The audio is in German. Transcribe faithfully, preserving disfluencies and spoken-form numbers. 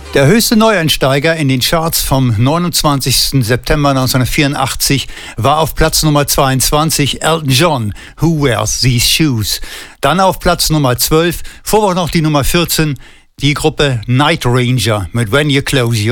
Der höchste Neueinsteiger in den Charts vom neunundzwanzigsten September neunzehnhundertvierundachtzig war auf Platz Nummer zweiundzwanzig Elton John, Who Wears These Shoes. Dann auf Platz Nummer zwölf, vorher noch die Nummer vierzehn, die Gruppe Night Ranger mit When You Close Your